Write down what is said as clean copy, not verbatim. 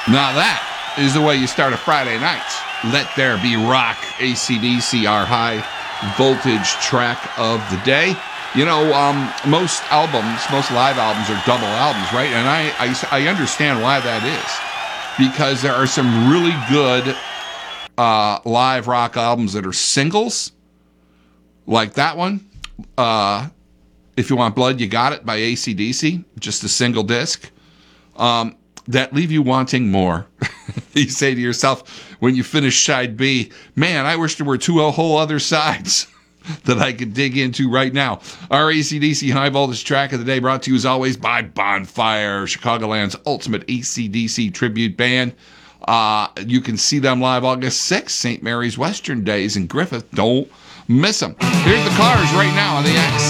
Now that is the way you start a Friday night. Let There Be Rock, AC/DC, our high voltage track of the day. You know, most live albums are double albums, right? And I understand why that is. Because there are some really good live rock albums that are singles, like that one. If You Want Blood, You Got It by AC/DC, just a single disc. That leave you wanting more. You say to yourself, when you finish side B, man, I wish there were two whole other sides that I could dig into right now. Our AC/DC High Voltage track of the day brought to you as always by Bonfire, Chicagoland's ultimate AC/DC tribute band. You can see them live August 6th, St. Mary's Western Days in Griffith. Don't miss them. Here's the Cars right now on the X.